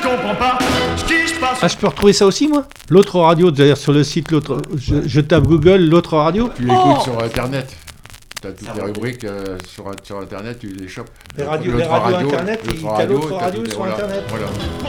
comprends pas ce qui se passe. Ah, je peux retrouver ça aussi, moi? L'autre radio, d'ailleurs, sur le site, l'autre, je tape Google, l'autre radio. Tu l'écoutes sur Internet. Tu as toutes les rubriques sur Internet, tu les chopes. Les radios Internet, il y a l'autre radio sur Internet. Voilà.